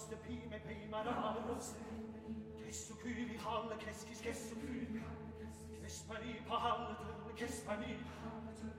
de prime prima raus. Qu'est-ce que vi halle, qu'est-ce qui plus? Qu'est-ce pas ni pas halle, qu'est-ce pas ni?